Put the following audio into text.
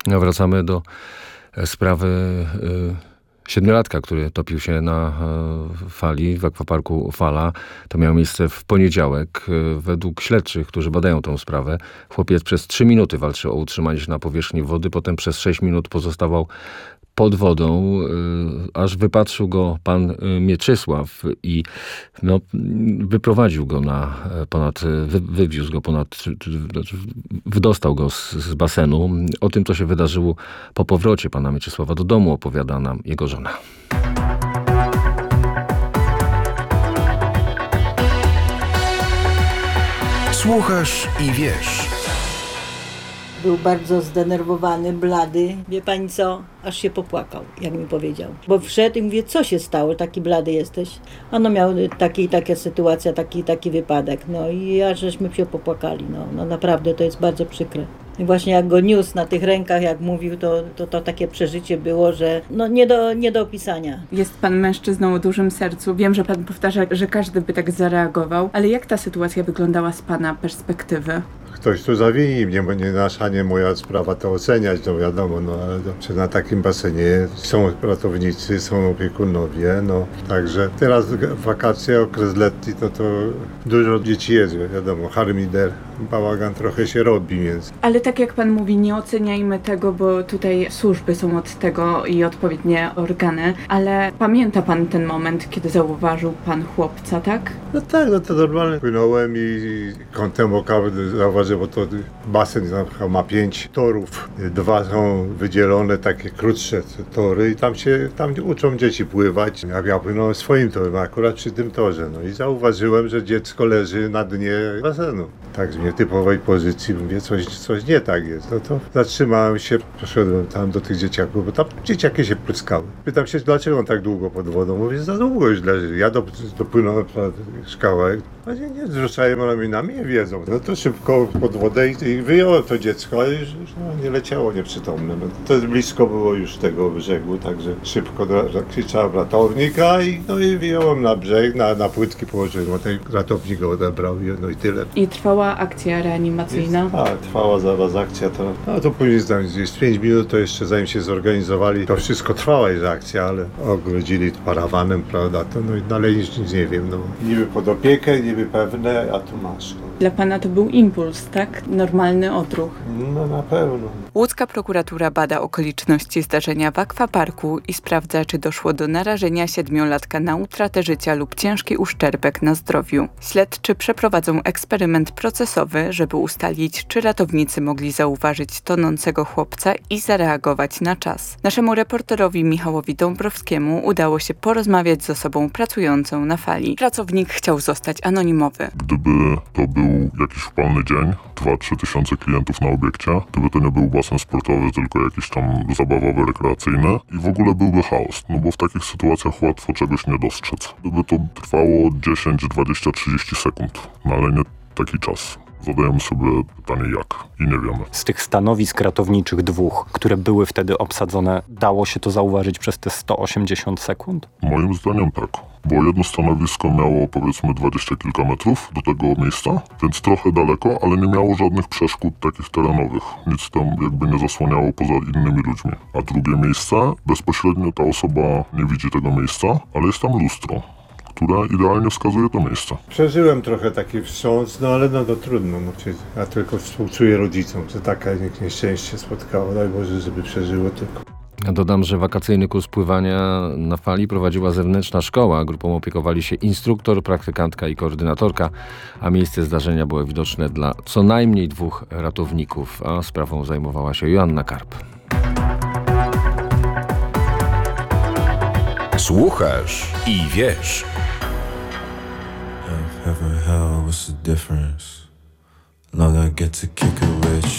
No, wracamy do sprawy siedmiolatka, który topił się na fali w akwaparku Fala. To miało miejsce w poniedziałek. Według śledczych, którzy badają tę sprawę, chłopiec przez 3 minuty walczył o utrzymanie się na powierzchni wody, potem przez 6 minut pozostawał pod wodą, aż wypatrzył go pan Mieczysław i wyprowadził go wywiózł go wydostał go z basenu. O tym, co się wydarzyło po powrocie pana Mieczysława do domu, opowiada nam jego żona. Słuchasz i wiesz. Był bardzo zdenerwowany, blady. Wie pani co? Aż się popłakał, jak mi powiedział. Bo wszedł i mówię, co się stało? Taki blady jesteś. Ono miał taka sytuacja, taki wypadek. No i aż żeśmy się popłakali. No naprawdę to jest bardzo przykre. I właśnie jak go niósł na tych rękach, jak mówił, to takie przeżycie było, że nie do opisania. Jest pan mężczyzną o dużym sercu. Wiem, że pan powtarza, że każdy by tak zareagował. Ale jak ta sytuacja wyglądała z pana perspektywy? Ktoś tu zawini mnie, bo nie nasza, nie moja sprawa to oceniać, no wiadomo, ale na takim basenie są ratownicy, są opiekunowie, także teraz wakacje, okres letni, to dużo dzieci jest, wiadomo, harmider, bałagan trochę się robi, więc. Ale tak jak pan mówi, nie oceniajmy tego, bo tutaj służby są od tego i odpowiednie organy, ale pamięta pan ten moment, kiedy zauważył pan chłopca, tak? No tak, to normalnie. Płynąłem i kątem oka zauważyłem, bo to basen ma 5 torów. 2 są wydzielone, takie krótsze tory i tam uczą dzieci pływać. Ja płynąłem swoim torem, akurat przy tym torze. No i zauważyłem, że dziecko leży na dnie basenu. Tak z nietypowej pozycji, mówię, coś nie tak jest. No to zatrzymałem się, poszedłem tam do tych dzieciaków, bo tam dzieciaki się pryskały. Pytam się, dlaczego on tak długo pod wodą? Mówię, za długo już leży. Ja dopłynąłem kawałek. A nie zrzucają ramionami, nie wiedzą. No to szybko pod wodę i wyjąłem to dziecko, ale już nie leciało nieprzytomne. No, to blisko było już tego brzegu, także szybko krzyczałem ratownika i wyjąłem na brzeg, na płytki położyłem, a ten ratownik go odebrał i tyle. I trwała akcja reanimacyjna? Trwała zaraz akcja. To później gdzieś 5 minut, to jeszcze zanim się zorganizowali, to wszystko trwała już akcja, ale ogrodzili parawanem, prawda, i dalej nic nie wiem. Niby pod opiekę, niby pewne, a tu masz. Dla pana to był impuls, tak? Normalny odruch. No na pewno. Łódzka prokuratura bada okoliczności zdarzenia w akwaparku i sprawdza, czy doszło do narażenia 7-latka na utratę życia lub ciężki uszczerbek na zdrowiu. Śledczy przeprowadzą eksperyment procesowy, żeby ustalić, czy ratownicy mogli zauważyć tonącego chłopca i zareagować na czas. Naszemu reporterowi Michałowi Dąbrowskiemu udało się porozmawiać z osobą pracującą na fali. Pracownik chciał zostać anonimowy. Gdyby to był jakiś upalny dzień, 2-3 tysiące klientów na obiekcie, gdyby to nie był basen sportowy, tylko jakiś tam zabawowy, rekreacyjny i w ogóle byłby chaos, bo w takich sytuacjach łatwo czegoś nie dostrzec. Gdyby to trwało 10, 20, 30 sekund, ale nie taki czas. Zadajemy sobie pytanie jak i nie wiemy. Z tych stanowisk ratowniczych 2, które były wtedy obsadzone, dało się to zauważyć przez te 180 sekund? Moim zdaniem tak, bo jedno stanowisko miało powiedzmy 20 kilka metrów do tego miejsca, więc trochę daleko, ale nie miało żadnych przeszkód takich terenowych. Nic tam jakby nie zasłaniało poza innymi ludźmi. A drugie miejsce, bezpośrednio ta osoba nie widzi tego miejsca, ale jest tam lustro, które idealnie wskazuje to miejsce. Przeżyłem trochę taki wstrząs, ale trudno. Ja tylko współczuję rodzicom, że taka nieszczęście spotkało. Daj Boże, żeby przeżyło tylko. Dodam, że wakacyjny kurs pływania na fali prowadziła zewnętrzna szkoła. Grupą opiekowali się instruktor, praktykantka i koordynatorka, a miejsce zdarzenia było widoczne dla co najmniej 2 ratowników, a sprawą zajmowała się Joanna Karp. Słuchasz i wiesz. Heaven, hell, what's the difference? Long I get to kick it with